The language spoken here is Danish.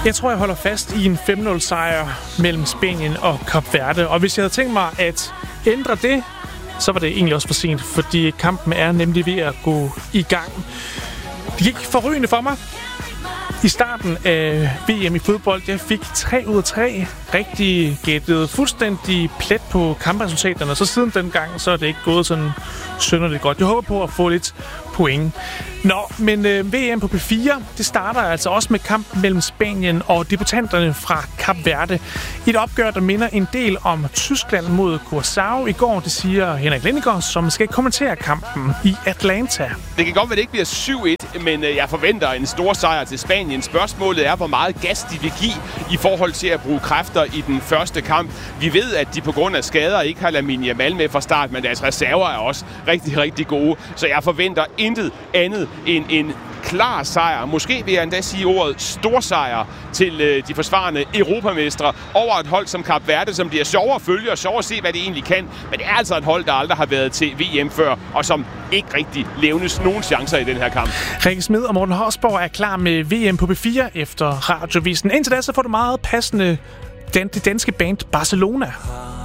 Jeg tror, jeg holder fast i en 5-0 sejr mellem Spanien og Kap Verde. Og hvis jeg havde tænkt mig at ændre det, så var det egentlig også for sent, fordi kampen er nemlig ved at gå i gang. Det gik forrygende for mig. I starten af VM i fodbold, jeg fik 3 ud af 3 rigtig gættede fuldstændig plet på kampresultaterne. Så siden den gang, så er det ikke gået sådan synderligt godt. Jeg håber på at få lidt point. Nå, men VM på P4, det starter altså også med kampen mellem Spanien og debutanterne fra Kap Verde. Et opgør, der minder en del om Tyskland mod Curaçao i går, det siger Henrik Lindegaard, som skal kommentere kampen i Atlanta. Det kan godt være, det ikke bliver 7-1, men jeg forventer en stor sejr til Spanien. Spørgsmålet er, hvor meget gas de vil give i forhold til at bruge kræfter i den første kamp. Vi ved, at de på grund af skader ikke har Lamine Yamal med fra start, men deres reserver er også rigtig, rigtig gode. Så jeg forventer intet andet end en klar sejr. Måske vil jeg endda sige ordet storsejr til de forsvarende europamestre over et hold som Kap Verde, som bliver sjovere at følge og sjovere at se, hvad det egentlig kan. Men det er altså et hold, der aldrig har været til VM før, og som ikke rigtig levnes nogen chancer i den her kamp. Rikke Smed og Morten Horsborg er klar med VM på P4 efter Radiovisen. Indtil da så får du meget passende det danske band Barcelona.